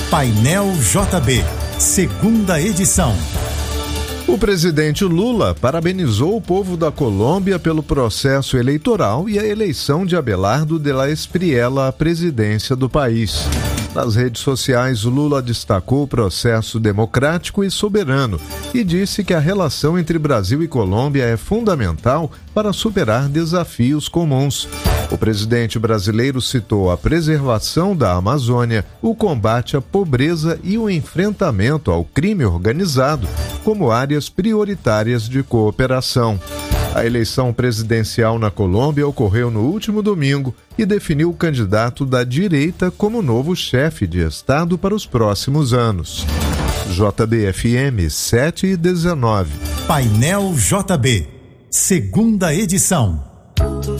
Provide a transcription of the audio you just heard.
Painel JB, segunda edição. O presidente Lula parabenizou o povo da Colômbia pelo processo eleitoral e a eleição de Abelardo de la Espriella à presidência do país. Nas redes sociais, Lula destacou o processo democrático e soberano e disse que a relação entre Brasil e Colômbia é fundamental para superar desafios comuns. O presidente brasileiro citou a preservação da Amazônia, o combate à pobreza e o enfrentamento ao crime organizado como áreas prioritárias de cooperação. A eleição presidencial na Colômbia ocorreu no último domingo e definiu o candidato da direita como novo chefe de Estado para os próximos anos. JBFM 7:19. Painel JB, segunda edição.